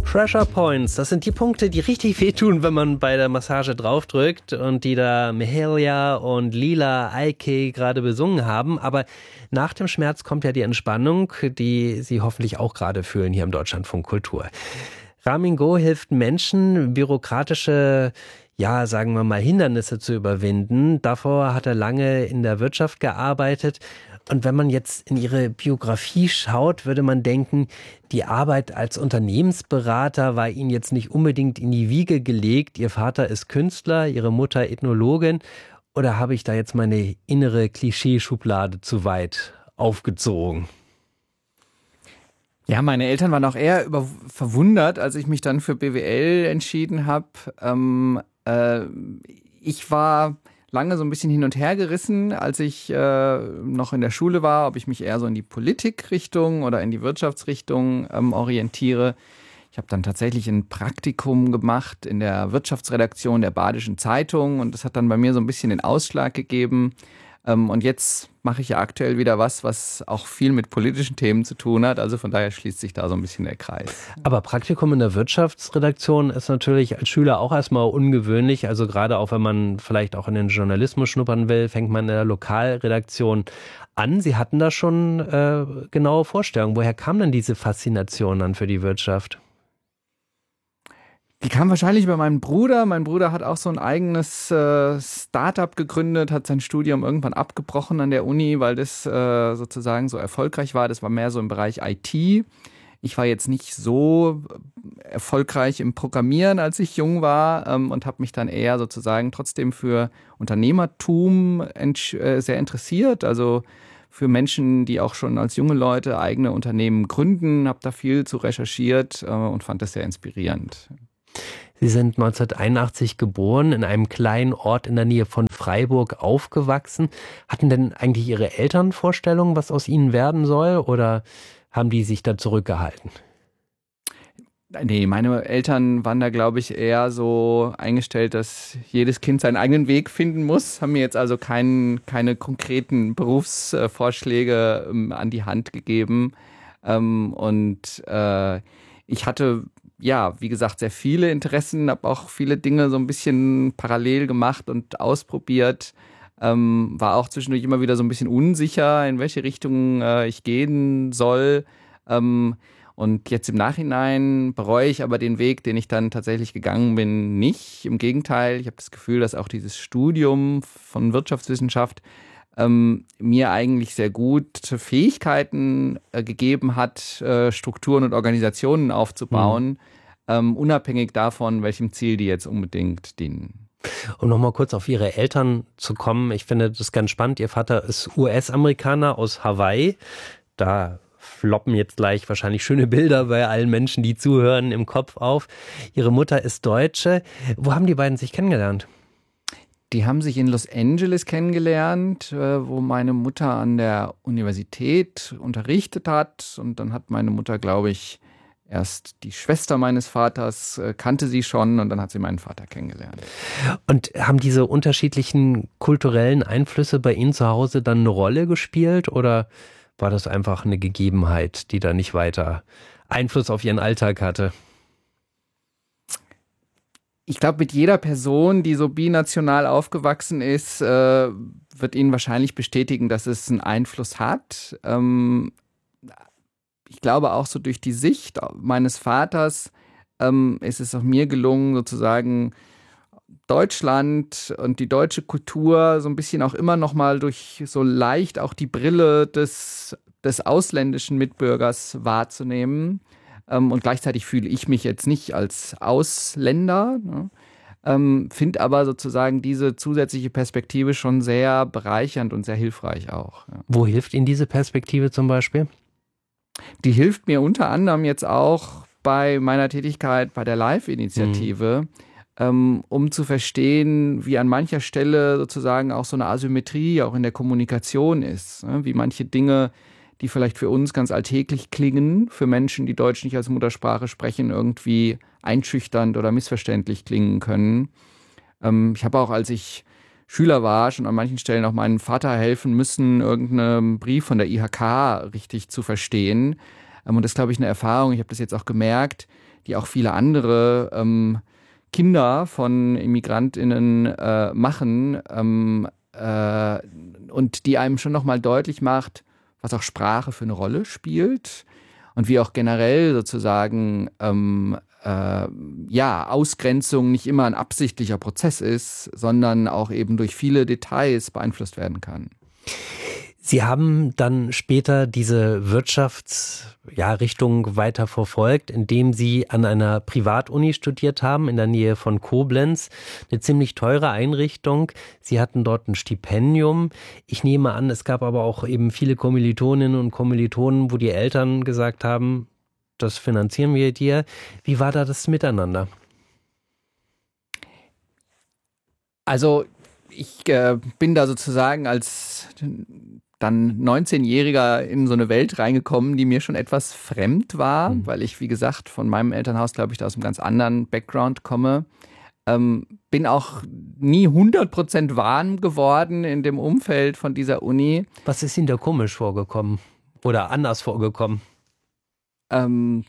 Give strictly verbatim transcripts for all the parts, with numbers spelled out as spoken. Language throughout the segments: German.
Pressure Points, das sind die Punkte, die richtig wehtun, wenn man bei der Massage draufdrückt und die da Mahalia und Lila Aike gerade besungen haben. Aber nach dem Schmerz kommt ja die Entspannung, die Sie hoffentlich auch gerade fühlen hier im Deutschlandfunk Kultur. Ramin Go hilft Menschen, bürokratische, ja, sagen wir mal, Hindernisse zu überwinden. Davor hat er lange in der Wirtschaft gearbeitet. Und wenn man jetzt in Ihre Biografie schaut, würde man denken, die Arbeit als Unternehmensberater war Ihnen jetzt nicht unbedingt in die Wiege gelegt. Ihr Vater ist Künstler, Ihre Mutter Ethnologin. Oder habe ich da jetzt meine innere Klischeeschublade zu weit aufgezogen? Ja, meine Eltern waren auch eher über, verwundert, als ich mich dann für B W L entschieden habe. Ähm, äh, ich war lange so ein bisschen hin und her gerissen, als ich äh, noch in der Schule war, ob ich mich eher so in die Politikrichtung oder in die Wirtschaftsrichtung ähm, orientiere. Ich habe dann tatsächlich ein Praktikum gemacht in der Wirtschaftsredaktion der Badischen Zeitung und das hat dann bei mir so ein bisschen den Ausschlag gegeben. Ähm, und jetzt mache ich ja aktuell wieder was, was auch viel mit politischen Themen zu tun hat. Also von daher schließt sich da so ein bisschen der Kreis. Aber Praktikum in der Wirtschaftsredaktion ist natürlich als Schüler auch erstmal ungewöhnlich. Also gerade auch wenn man vielleicht auch in den Journalismus schnuppern will, fängt man in der Lokalredaktion an. Sie hatten da schon äh, genaue Vorstellungen. Woher kam denn diese Faszination dann für die Wirtschaft? Die kam wahrscheinlich bei meinem Bruder. Mein Bruder hat auch so ein eigenes äh, Start-up gegründet, hat sein Studium irgendwann abgebrochen an der Uni, weil das äh, sozusagen so erfolgreich war. Das war mehr so im Bereich I T. Ich war jetzt nicht so erfolgreich im Programmieren, als ich jung war ähm, und habe mich dann eher sozusagen trotzdem für Unternehmertum ent- äh, sehr interessiert. Also für Menschen, die auch schon als junge Leute eigene Unternehmen gründen, habe da viel zu recherchiert äh, und fand das sehr inspirierend. Sie sind neunzehnhunderteinundachtzig geboren, in einem kleinen Ort in der Nähe von Freiburg aufgewachsen. Hatten denn eigentlich Ihre Eltern Vorstellungen, was aus Ihnen werden soll, oder haben die sich da zurückgehalten? Nee, meine Eltern waren da, glaube ich, eher so eingestellt, dass jedes Kind seinen eigenen Weg finden muss. Haben mir jetzt also kein, keine konkreten Berufsvorschläge ähm, an die Hand gegeben. Ähm, und äh, ich hatte ja, wie gesagt, sehr viele Interessen, habe auch viele Dinge so ein bisschen parallel gemacht und ausprobiert. Ähm, war auch zwischendurch immer wieder so ein bisschen unsicher, in welche Richtung äh, ich gehen soll. Ähm, und jetzt im Nachhinein bereue ich aber den Weg, den ich dann tatsächlich gegangen bin, nicht. Im Gegenteil, ich habe das Gefühl, dass auch dieses Studium von Wirtschaftswissenschaft ähm, mir eigentlich sehr gute Fähigkeiten äh, gegeben hat, äh, Strukturen und Organisationen aufzubauen, mhm. ähm, unabhängig davon, welchem Ziel die jetzt unbedingt dienen. Um nochmal kurz auf Ihre Eltern zu kommen, ich finde das ganz spannend. Ihr Vater ist U S-Amerikaner aus Hawaii. Da floppen jetzt gleich wahrscheinlich schöne Bilder bei allen Menschen, die zuhören, im Kopf auf. Ihre Mutter ist Deutsche. Wo haben die beiden sich kennengelernt? Die haben sich in Los Angeles kennengelernt, wo meine Mutter an der Universität unterrichtet hat. Und dann hat meine Mutter, glaube ich, erst die Schwester meines Vaters, kannte sie schon und dann hat sie meinen Vater kennengelernt. Und haben diese unterschiedlichen kulturellen Einflüsse bei Ihnen zu Hause dann eine Rolle gespielt oder war das einfach eine Gegebenheit, die da nicht weiter Einfluss auf Ihren Alltag hatte? Ich glaube, mit jeder Person, die so binational aufgewachsen ist, äh, wird Ihnen wahrscheinlich bestätigen, dass es einen Einfluss hat. Ähm, ich glaube auch so durch die Sicht meines Vaters ähm, ist es auch mir gelungen, sozusagen Deutschland und die deutsche Kultur so ein bisschen auch immer noch mal durch so leicht auch die Brille des, des ausländischen Mitbürgers wahrzunehmen. Ähm, und gleichzeitig fühle ich mich jetzt nicht als Ausländer, ne? ähm, finde aber sozusagen diese zusätzliche Perspektive schon sehr bereichernd und sehr hilfreich auch. Ja. Wo hilft Ihnen diese Perspektive zum Beispiel? Die hilft mir unter anderem jetzt auch bei meiner Tätigkeit bei der Live-Initiative, mhm. ähm, um zu verstehen, wie an mancher Stelle sozusagen auch so eine Asymmetrie auch in der Kommunikation ist, ne? Wie manche Dinge, die vielleicht für uns ganz alltäglich klingen, für Menschen, die Deutsch nicht als Muttersprache sprechen, irgendwie einschüchternd oder missverständlich klingen können. Ähm, ich habe auch, als ich Schüler war, schon an manchen Stellen auch meinem Vater helfen müssen, irgendeinen Brief von der I H K richtig zu verstehen, Ähm, und das ist, glaube ich, eine Erfahrung, ich habe das jetzt auch gemerkt, die auch viele andere ähm, Kinder von ImmigrantInnen äh, machen ähm, äh, und die einem schon nochmal deutlich macht, was auch Sprache für eine Rolle spielt und wie auch generell sozusagen ähm, äh, ja, Ausgrenzung nicht immer ein absichtlicher Prozess ist, sondern auch eben durch viele Details beeinflusst werden kann. Sie haben dann später diese Wirtschaftsrichtung ja, weiter verfolgt, indem Sie an einer Privatuni studiert haben, in der Nähe von Koblenz. Eine ziemlich teure Einrichtung. Sie hatten dort ein Stipendium. Ich nehme an, es gab aber auch eben viele Kommilitoninnen und Kommilitonen, wo die Eltern gesagt haben, das finanzieren wir dir. Wie war da das Miteinander? Also ich äh, bin da sozusagen als dann neunzehnjähriger in so eine Welt reingekommen, die mir schon etwas fremd war, mhm. weil ich, wie gesagt, von meinem Elternhaus, glaube ich, da aus einem ganz anderen Background komme. Ähm, bin auch nie hundert Prozent warm geworden in dem Umfeld von dieser Uni. Was ist Ihnen da komisch vorgekommen oder anders vorgekommen? Ähm,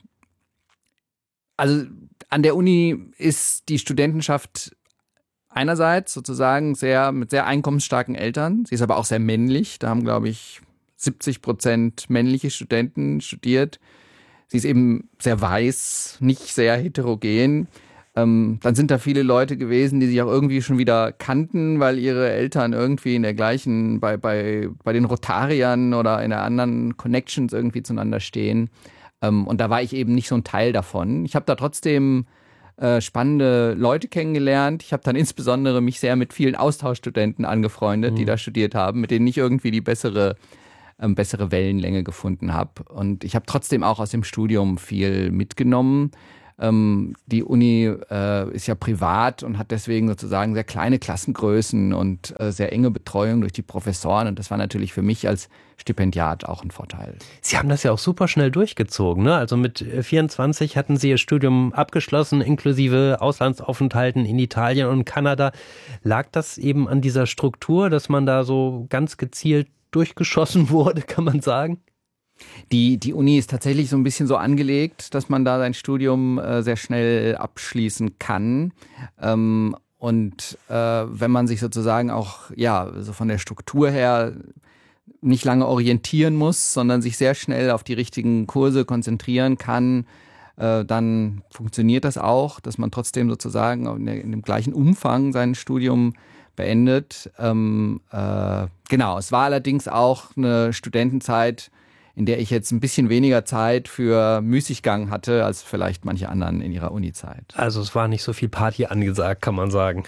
also an der Uni ist die Studentenschaft einerseits sozusagen sehr mit sehr einkommensstarken Eltern. Sie ist aber auch sehr männlich. Da haben, glaube ich, siebzig Prozent männliche Studenten studiert. Sie ist eben sehr weiß, nicht sehr heterogen. Ähm, dann sind da viele Leute gewesen, die sich auch irgendwie schon wieder kannten, weil ihre Eltern irgendwie in der gleichen, bei, bei, bei den Rotariern oder in der anderen Connections irgendwie zueinander stehen. Ähm, und da war ich eben nicht so ein Teil davon. Ich habe da trotzdem Äh, spannende Leute kennengelernt. Ich habe dann insbesondere mich sehr mit vielen Austauschstudenten angefreundet, mhm. die da studiert haben, mit denen ich irgendwie die bessere, ähm, bessere Wellenlänge gefunden habe. Und ich habe trotzdem auch aus dem Studium viel mitgenommen. Ähm, die Uni äh, ist ja privat und hat deswegen sozusagen sehr kleine Klassengrößen und äh, sehr enge Betreuung durch die Professoren. Und das war natürlich für mich als Stipendiat auch ein Vorteil. Sie haben das ja auch super schnell durchgezogen, ne? Also mit vierundzwanzig hatten Sie Ihr Studium abgeschlossen, inklusive Auslandsaufenthalten in Italien und Kanada. Lag das eben an dieser Struktur, dass man da so ganz gezielt durchgeschossen wurde, kann man sagen? Die, die Uni ist tatsächlich so ein bisschen so angelegt, dass man da sein Studium äh, sehr schnell abschließen kann. Ähm, und äh, wenn man sich sozusagen auch, ja, so von der Struktur her nicht lange orientieren muss, sondern sich sehr schnell auf die richtigen Kurse konzentrieren kann, äh, dann funktioniert das auch, dass man trotzdem sozusagen in, der, in dem gleichen Umfang sein Studium beendet. Ähm, äh, genau, es war allerdings auch eine Studentenzeit, in der ich jetzt ein bisschen weniger Zeit für Müßiggang hatte, als vielleicht manche anderen in ihrer Uni-Zeit. Also es war nicht so viel Party angesagt, kann man sagen.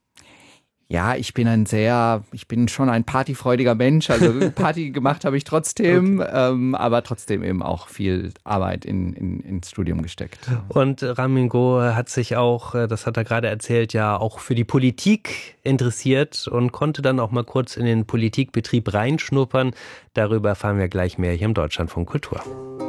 Ja, ich bin ein sehr, ich bin schon ein partyfreudiger Mensch. Also Party gemacht habe ich trotzdem, okay. ähm, aber trotzdem eben auch viel Arbeit in, in, ins Studium gesteckt. Und Ramingo hat sich auch, das hat er gerade erzählt, ja auch für die Politik interessiert und konnte dann auch mal kurz in den Politikbetrieb reinschnuppern. Darüber erfahren wir gleich mehr hier im Deutschlandfunk Kultur.